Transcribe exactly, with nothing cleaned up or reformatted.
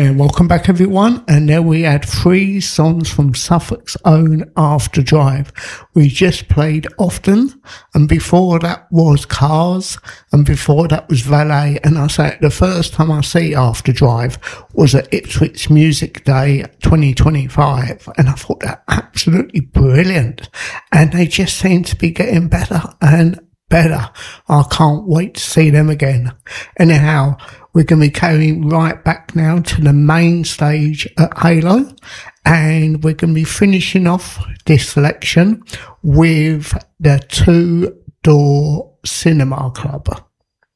And welcome back, everyone. And there we had three songs from Suffolk's own After Drive. We just played Often, and before that was Cars, and before that was Valet. And I say the first time I see After Drive was at Ipswich Music Day twenty twenty-five, and I thought that absolutely brilliant. And they just seem to be getting better and better. I can't wait to see them again. Anyhow, we're going to be carrying right back now to the main stage at Halo, and we're going to be finishing off this selection with the Two Door Cinema Club.